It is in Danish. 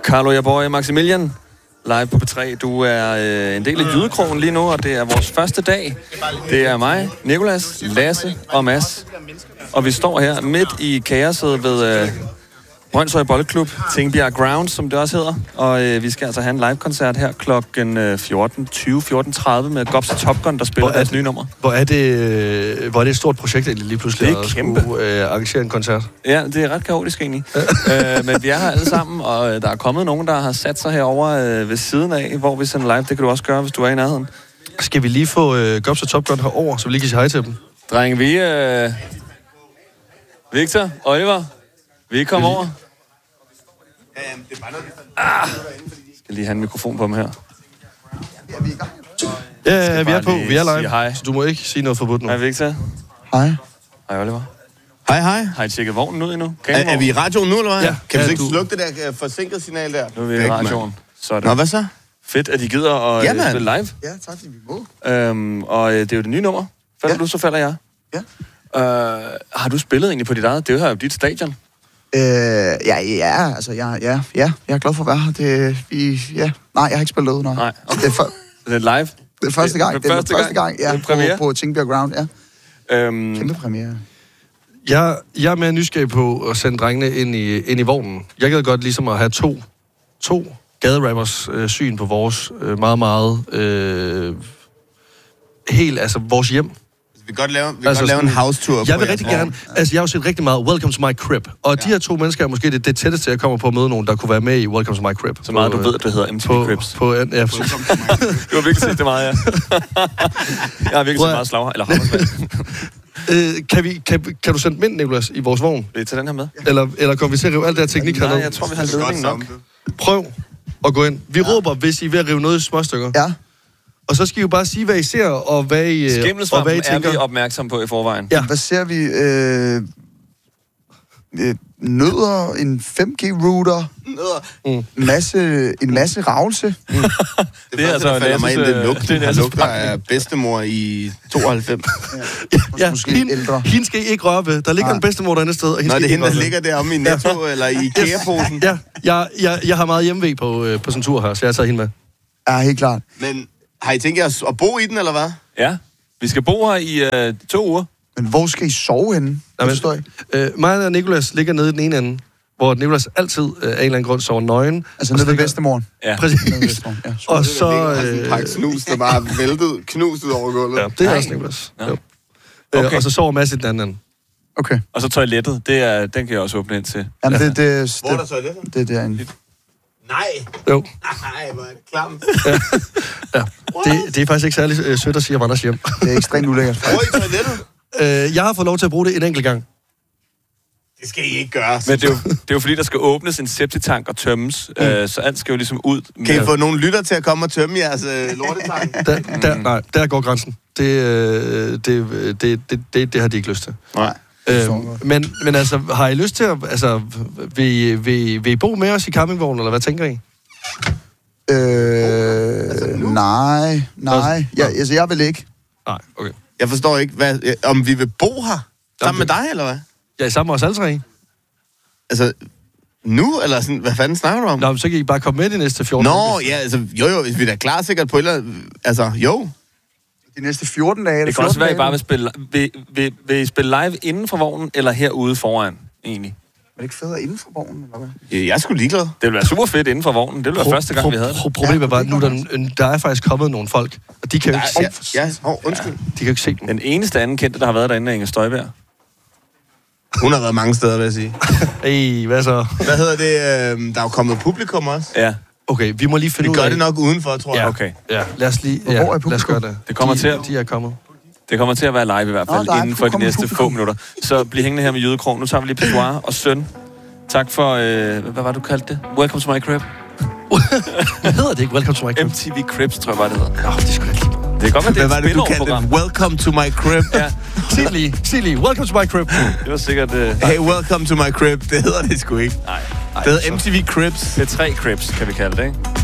Carlo, jeg bor i Maximilian. Live på P3. Du er en del af Jydekrogen lige nu, og det er vores første dag. Det er mig, Nicolas, Lasse og Mads. Og vi står her midt i kaoset ved Brøndshøj Boldklub, Tingbjerg Ground, som det også hedder. Og vi skal altså have en live-koncert her klokken 14:30 med Gobs og Top Gun, der spiller deres nye nummer. Hvor er det et stort projekt egentlig lige pludselig? Det er kæmpe. Arrangere en koncert. Ja, det er ret kaotisk egentlig. Men vi er her alle sammen, og der er kommet nogen, der har sat sig herovre ved siden af, hvor vi sender live. Det kan du også gøre, hvis du er i nærheden. Skal vi lige få Gobs og Top Gun herover, så vi lige kan sige hej til dem? Drenge, vi Victor, Oliver, vi kommer over. Skal lige have en mikrofon på dem her. Ja, vi er på. Vi er live. Hej. Så du må ikke sige noget forbudt nu. Hej Victor. Hej. Hej Oliver. Hej. Har I tjekket vognen ud endnu? Er vi i radioen nu, eller hvad? Ja. Kan vi ikke slukke det der forsinket signal der? Nu er vi i radioen. Sådan. Nå, hvad så? Fedt, at I gider at spille live. Ja, tak fordi vi må. Og det er jo det nye nummer. Falder du, så falder jeg. Ja. Har du spillet egentlig på dit eget? Det er jo her dit stadion. Altså, jeg er glad for at være her. Nej, jeg har ikke spillet ud, Nej, okay. Det er live? Det er første gang. Det er første gang, ja, på Tingbjerg Ground, ja. Kæmpe premiere. Jeg er mere nysgerrig på at sende drengene ind i vognen. Jeg gad godt ligesom at have to gaderappers syn på vores meget helt, altså vores hjem. Vi kan godt lave en house-tour. Jeg vil rigtig gerne. Altså, jeg har jo set rigtig meget Welcome to my crib. Og de her to mennesker er måske det tætteste, jeg kommer på at møde nogen, der kunne være med i Welcome to my crib. Så meget, du ved, at det hedder MTV Cribs. Ja, du har virkelig set det meget, ja. Jeg har virkelig set meget slag. Eller kan du sende dem ind, Nicolas, i vores vogn? Vil I tage den her med? Eller kommer vi til at rive alt det her teknik hernede? Nej, jeg tror, vi har ledning nok. Prøv at gå ind. Vi råber, hvis I er ved at rive noget i småstykker. Ja. Og så skal I jo bare sige, hvad I ser, og hvad I tænker. Skimmelsvampen er vi opmærksom på i forvejen. Ja. Hvad ser vi? Nødder, en 5G-router, en masse ravelse. Det er altså falder mig ind, det lugter af bedstemor i 92. Ja, måske ældre. Hende skal I ikke røre ved. Der ligger en bedstemor der andet sted. Og det er hende, der ligger deromme i Netto eller i IKEA-posen. Ja, jeg har meget hjemmevæg på sådan en tur her, så jeg tager hende med. Ja, helt klart. Men har I tænkt jer at bo i den, eller hvad? Ja, vi skal bo her i 2 uger. Men hvor skal I sove henne? Mig og Nicolas ligger nede i den ene ende, hvor Nicolas altid af en eller anden grund sover nøgen. Altså nede ved bedstemoren? Ja. Præcis. Ja. Og så... en pakke snus, der bare væltet, knust ud over gulvet. Ja, det er også Nicolas. Ja. Okay. Og så sover Mads i den anden. Okay. Og så toilettet, den kan jeg også åbne ind til. Jamen, hvor er der toilettet? Det er derinde. Nej. Jo. Nej, hvor er det klamt. Ja. Det er faktisk ikke særlig sødt at sige om andres hjem. Det er ekstremt ulækkert. Hvor er I toilettet? Jeg har fået lov til at bruge det en enkelt gang. Det skal I ikke gøre. Men det er jo fordi, der skal åbnes en septitank og tømmes, så alt skal jo ligesom ud. Kan I få nogle lytter til at komme og tømme jeres lortetank? Nej, der går grænsen. Det har de ikke lyst til. Nej. Men altså, har I lyst til at... Altså, vil I bo med os i campingvognen, eller hvad tænker I? Nej. Jeg vil ikke. Nej, okay. Jeg forstår ikke, om vi vil bo her sammen med dig, eller hvad? Ja, sammen med os alle tre. Altså, nu, eller sådan, hvad fanden snakker du om? Nå, så kan I bare komme med de næste 14 dage. Nå, ja, altså, jo, hvis vi er da klar sikkert på et eller andet, altså, jo. De næste 14 dage. Det kan også være, at I bare vil spille, vil I spille live inden for vognen, eller herude foran, egentlig? Er det ikke federe inden for vognen, eller hvad? Jeg er sgu ligeglad. Det ville være super fedt inden for vognen. Det ville være første gang, vi havde det. Problemet er bare, nu der er faktisk kommet nogle folk, og de kan jo ikke se... Undskyld. De kan jo ikke se dem. Den eneste anden kendte, der har været derinde, er Inger Støjberg. Hun har været mange steder, vil jeg sige. Hey, hvad så? Hvad hedder det? Der er jo kommet publikum også. Ja. Okay, vi må lige finde ud af... Vi gør det nok udenfor, tror jeg. Ja, okay. Ja, lad os lige... Ja, lad os gøre det. Det kommer til at... De er kommet. Det kommer til at være live i hvert fald, inden for de næste få minutter. Så bliv hængende her med Jydekrogen. Nu tager vi lige Pissoir og Søn. Tak for... hvad var du kaldte det? Welcome to my crib. Hvad hedder det ikke? Welcome to my crib? MTV Cribs, tror jeg bare, det hedder. Nå, det skulle jeg ikke. Det kan godt være, det er et spin-off-program. Welcome to my crib. Ja. Sig lige. Welcome to my crib. Det var sikkert... Hey, welcome to my crib. Det hedder det sgu ikke. Nej. Det hedder MTV Cribs. Det er 3 Cribs, kan vi kalde det, ikke?